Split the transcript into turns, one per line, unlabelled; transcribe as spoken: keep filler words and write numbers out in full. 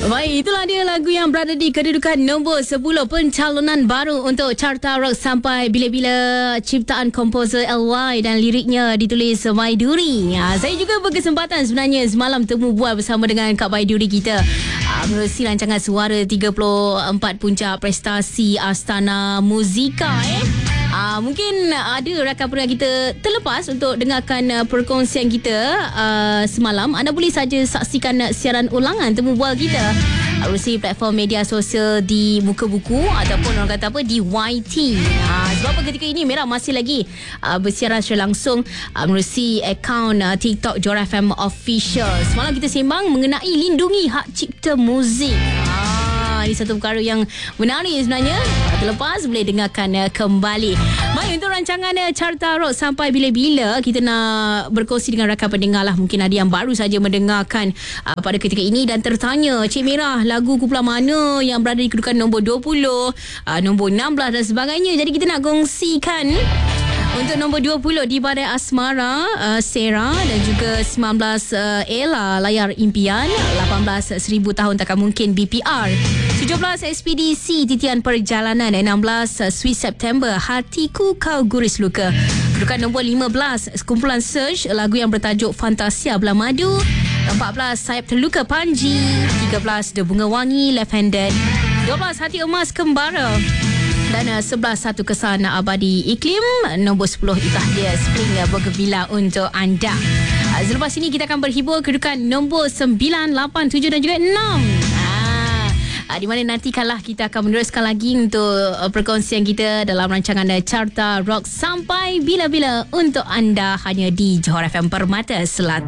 Baik, itulah dia lagu yang berada di kedudukan nombor sepuluh, pencalonan baru untuk Carta Rock Sampai Bila-Bila, ciptaan komposer L Y dan liriknya ditulis Baiduri. Ha, saya juga berkesempatan sebenarnya semalam temu bual bersama dengan Kak Baiduri kita ha, menerusi rancangan suara tiga puluh empat puncak prestasi Astana Muzika eh. Uh, mungkin ada rakan pendengar kita terlepas untuk dengarkan uh, perkongsian kita uh, semalam. Anda boleh saja saksikan uh, siaran ulangan temu bual kita melalui uh, platform media sosial di Muka Buku ataupun orang kata apa di Y T. Uh, sebab apa ketika ini Merah masih lagi uh, bersiaran secara langsung uh, melalui akaun uh, TikTok Johor F M Official. Semalam kita sembang mengenai lindungi hak cipta muzik. Uh, Ini satu perkara yang menarik sebenarnya. Terlepas boleh dengarkan uh, kembali. Baik, untuk rancangan uh, Carta Rock Sampai Bila-Bila, kita nak berkongsi dengan rakan pendengar lah. Mungkin ada yang baru saja mendengarkan uh, pada ketika ini dan tertanya, Cik Merah, lagu kumpulan mana yang berada di kedudukan nombor dua puluh, uh, nombor enam belas dan sebagainya. Jadi kita nak kongsikan untuk nombor dua puluh di Badai Asmara, uh, Sarah, dan juga sembilan belas uh, Ella, Layar Impian, lapan belas Seribu Tahun Takkan Mungkin, B P R, tujuh belas Ekspedisi Titian Perjalanan, enam belas uh, Sweet September, Hatiku Kau Guris Luka. Kedudukan nombor lima belas, kumpulan Search, lagu yang bertajuk Fantasia Belah Madu, empat belas Sayap Terluka Panji, tiga belas The Bunga Wangi, Left Handed, dua belas Hati Emas Kembara, dan uh, sebelas Satu Kesan Abadi Iklim, nombor sepuluh Itah Dia Spring Bougainvillea untuk anda. Uh, selepas ini kita akan berhibur kedudukan nombor sembilan, lapan, tujuh dan juga enam. Uh, uh, di mana nanti kalah kita akan meneruskan lagi untuk uh, perkongsian kita dalam rancangan uh, Carta Rock Sampai Bila-Bila untuk anda hanya di Johor F M Permata Selatan.